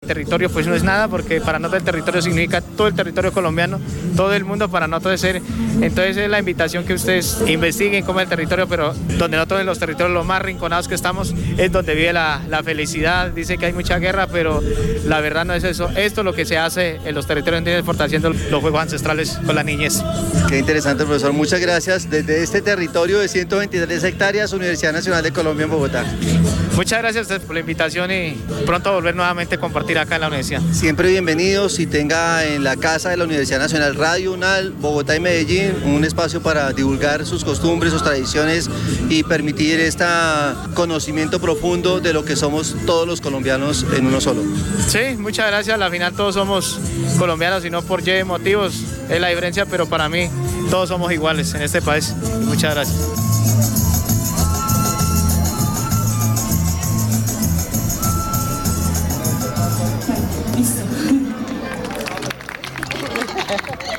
territorio pues no es nada, porque para nosotros el territorio significa todo el territorio colombiano, todo el mundo para nosotros es ser. Entonces es la invitación que ustedes investiguen cómo es el territorio, pero donde nosotros en los territorios los más rinconados que estamos es donde vive la felicidad. Dice que hay mucha guerra, pero la verdad no es eso. Esto es lo que se hace en los territorios indígenas, fortaleciendo los juegos ancestrales con la niñez. Qué interesante, profesor. Muchas gracias. Desde este territorio de 123 hectáreas, Universidad Nacional de Colombia en Bogotá. Muchas gracias a ustedes por la invitación y pronto volver nuevamente a compartir acá en la universidad. Siempre bienvenidos y tenga en la casa de la Universidad Nacional Radio UNAL, Bogotá y Medellín un espacio para divulgar sus costumbres, sus tradiciones y permitir este conocimiento profundo de lo que somos todos los colombianos en uno solo. Sí, muchas gracias. Al final todos somos colombianos y no por Y motivos, es la diferencia, pero para mí todos somos iguales en este país. Muchas gracias. Listo.